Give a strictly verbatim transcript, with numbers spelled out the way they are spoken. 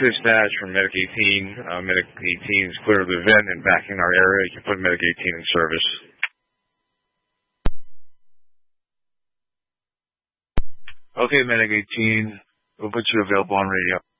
dispatch from Medic eighteen. Uh, Medic eighteen is clear of the event and back in our area. You can put Medic eighteen in service. Okay, Medic eighteen. We'll put you available on radio.